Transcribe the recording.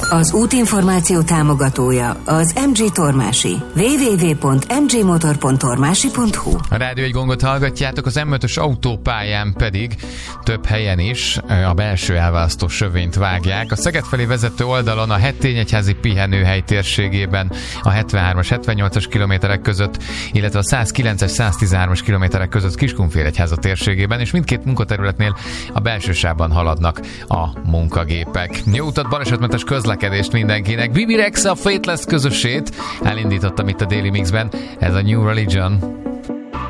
Az útinformáció támogatója az MG Tormási. www.mgmotor.tormási.hu. A Rádió egy Gongot hallgatjátok, az M5-ös autópályán pedig több helyen is a belső elválasztó sövényt vágják. A Szeged felé vezető oldalon a Hettényegyházi pihenőhely térségében a 73-as, 78-as kilométerek között, illetve a 109-es, 113-as kilométerek között Kiskunfélegyháza térségében, és mindkét munkaterületnél a belső sávban haladnak a munkagépek. Jó utat, balesetmentes közlekedést mindenkinek! Bibi Rexha a Fateless közösét elindítottam itt a Daily Mixben, ez a New Religion.